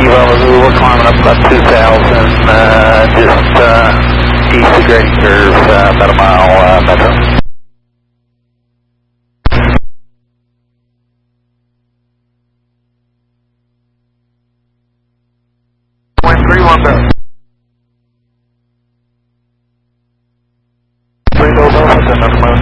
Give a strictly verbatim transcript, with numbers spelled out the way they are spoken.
Evo, we're climbing up about two thousand, uh, just uh, east of Grady Curve, uh, about a mile uh, metro. Wind three one zero. Three low, that's another mile.